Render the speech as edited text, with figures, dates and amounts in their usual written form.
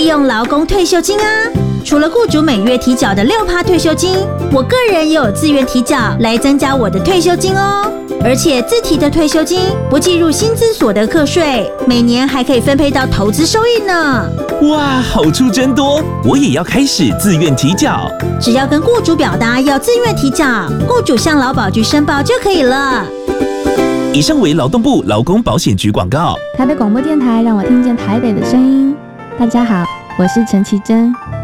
利用劳工退休金啊。除了雇主每月提缴的6%退休金，我个人也有自愿提缴来增加我的退休金哦。而且自提的退休金不计入薪资所得课税，每年还可以分配到投资收益呢。 哇，好处真多，我也要开始自愿提缴。 只要跟雇主表达要自愿提缴，雇主向劳保局申报就可以了。 以上为劳动部劳工保险局广告。 台北广播电台让我听见台北的声音。大家好，我是陈绮贞。